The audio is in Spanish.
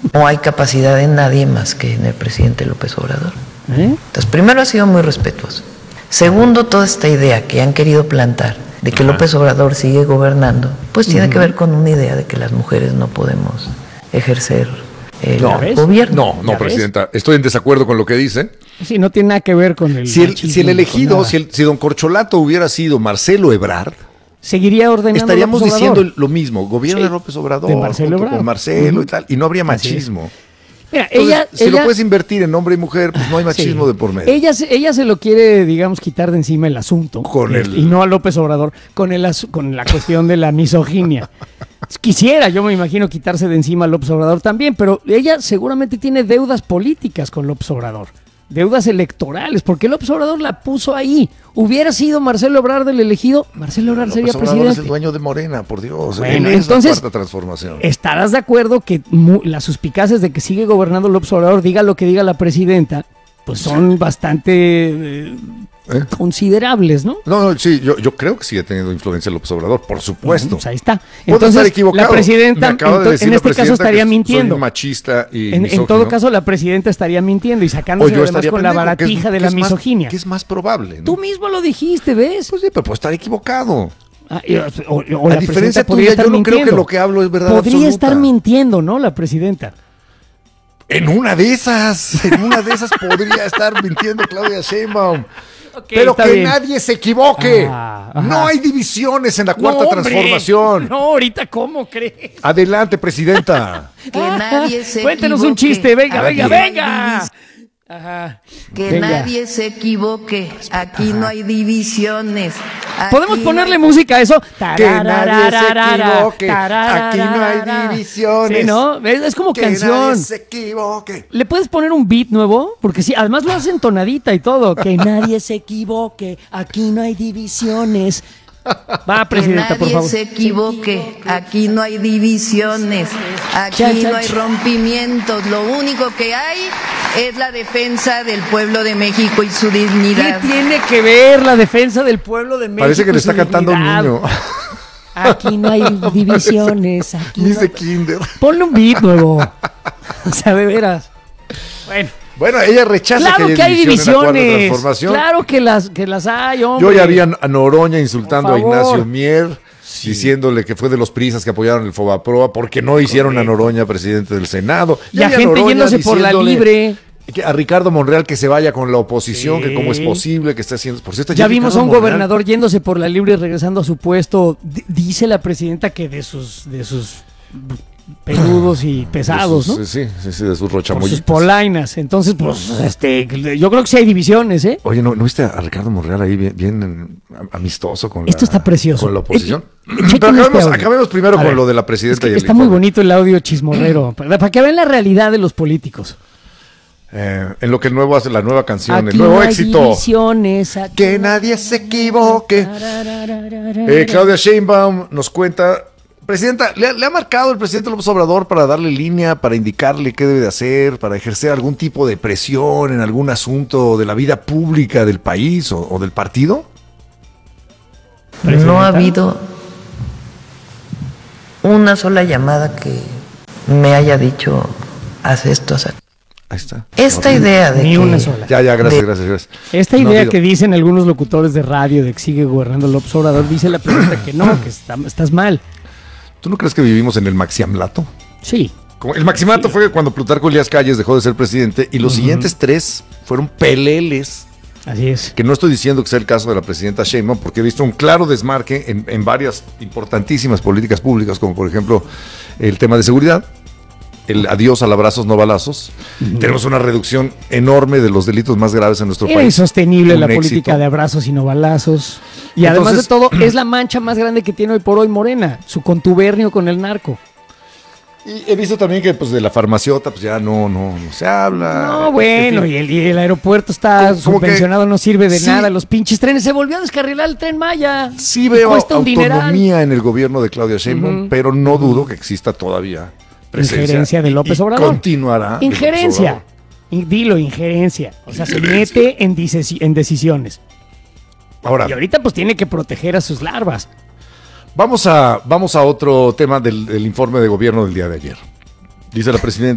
No hay capacidad en nadie más que en el presidente López Obrador. Entonces, primero, ha sido muy respetuoso. Segundo, toda esta idea que han querido plantar de que López Obrador sigue gobernando, pues tiene que ver con una idea de que las mujeres no podemos ejercer el gobierno. No, presidenta, estoy en desacuerdo con lo que dice. Sí, no tiene nada que ver con el Si el elegido, si don Corcholato hubiera sido Marcelo Ebrard, seguiría ordenando. Estaríamos diciendo lo mismo, gobierno de López Obrador, de Marcelo Ebrard. con Marcelo y tal, y no habría machismo. Mira, entonces, si lo puedes invertir en hombre y mujer, pues no hay machismo de por medio. Ella se lo quiere, digamos, quitar de encima el asunto, y no a López Obrador, con la cuestión de la misoginia. Quisiera, yo me imagino, quitarse de encima a López Obrador también, pero ella seguramente tiene deudas políticas con López Obrador. Deudas electorales, porque López Obrador la puso ahí. Hubiera sido Marcelo Ebrard el elegido, Marcelo Ebrard sería presidente. López Obrador es el dueño de Morena, por Dios. Bueno, es entonces, la cuarta transformación. ¿Estarás de acuerdo que las suspicacias de que sigue gobernando López Obrador, diga lo que diga la presidenta, pues son bastante considerables, ¿no? No, sí, yo creo que sigue teniendo influencia López Obrador, por supuesto. Pues ahí está. Entonces, estar equivocado. La presidenta, en este caso, estaría mintiendo. Soy machista y en todo caso, la presidenta estaría mintiendo y sacándose además con la baratija de la misoginia. Que es más probable, ¿no? Tú mismo lo dijiste, ¿ves? Pues sí, pero puede estar equivocado. O a diferencia tuya, yo no creo que lo que hablo es verdad absoluta. Podría estar mintiendo, ¿no? La presidenta. En una de esas podría estar mintiendo Claudia Sheinbaum. Pero que bien. Nadie se equivoque. No hay divisiones en la cuarta transformación. No, ahorita, ¿cómo crees? Adelante, presidenta. Que nadie se Cuéntanos equivoque. un chiste, venga. Ajá. Que nadie se equivoque. Aquí no hay divisiones. ¿Podemos ponerle música a eso? Que nadie se equivoque. Aquí no hay divisiones. Sí, ¿no? Es como que canción. Que nadie se equivoque. ¿Le puedes poner un beat nuevo? Porque sí, además lo hace entonadita y todo. Que nadie se equivoque. Aquí no hay divisiones. Va, presidenta, por favor. Que nadie se equivoque. Aquí no hay divisiones. Aquí no hay rompimientos. Lo único que hay es la defensa del pueblo de México y su dignidad. ¿Qué tiene que ver la defensa del pueblo de México? Parece que le está cantando un niño. Aquí no hay divisiones. Aquí Dice no... Kinder. Ponle un beat nuevo. O sea, de veras. Bueno, ella rechaza que hay divisiones. Transformación. Claro que las hay, hombre. Yo ya vi a Noroña insultando a Ignacio Mier, diciéndole que fue de los prisas que apoyaron el Fobaproa porque no hicieron a Noroña presidente del Senado. Y a gente yéndose por la libre. A Ricardo Monreal que se vaya con la oposición, que cómo es posible que esté haciendo... Por cierto, ya vimos a un gobernador yéndose por la libre y regresando a su puesto. Dice la presidenta que de sus peludos y pesados, ¿no? Sí, de sus rochamollitos. Sus polainas. Entonces, pues, yo creo que sí hay divisiones, ¿eh? Oye, ¿no viste a Ricardo Monreal ahí bien amistoso con Esto está precioso. Con la oposición? Pero acabemos primero con lo de la presidenta. Es que está muy bonito el audio chismorrero, para que vean la realidad de los políticos. En lo que el nuevo hace la nueva canción, aquí el nuevo no hay éxito. Divisiones, que nadie se equivoque. Claudia Sheinbaum nos cuenta... Presidenta, ¿le ha marcado el presidente López Obrador para darle línea, para indicarle qué debe de hacer, para ejercer algún tipo de presión en algún asunto de la vida pública del país o del partido? No ha habido una sola llamada que me haya dicho, haz esto, haz aquello. Ahí está. Esta idea de Ni que... una sola. Ya, gracias. Esta idea que dicen algunos locutores de radio de que sigue gobernando López Obrador, dice la presidenta que no, que estás mal. ¿Tú no crees que vivimos en el maxiamlato? Sí. El maximato fue cuando Plutarco Elías Calles dejó de ser presidente y los siguientes 3 fueron peleles. Así es. Que no estoy diciendo que sea el caso de la presidenta Sheinbaum, porque he visto un claro desmarque en varias importantísimas políticas públicas, como por ejemplo el tema de seguridad, el adiós al abrazos no balazos. Tenemos una reducción enorme de los delitos más graves en nuestro país. Es insostenible la política de abrazos y no balazos. Y además de todo, es la mancha más grande que tiene hoy por hoy Morena, su contubernio con el narco. Y he visto también que pues de la farmaciota pues ya no se habla. No, bueno, y el aeropuerto está subvencionado, no sirve de nada. Los pinches trenes, se volvió a descarrilar el Tren Maya. Sí veo autonomía en el gobierno de Claudia Sheinbaum, pero no dudo que exista todavía presencia. Injerencia de López Obrador. Continuará. Injerencia. Dilo, injerencia. O sea, se mete en decisiones. Ahora, y ahorita pues tiene que proteger a sus larvas. Vamos a otro tema del informe de gobierno del día de ayer. Dice la presidenta.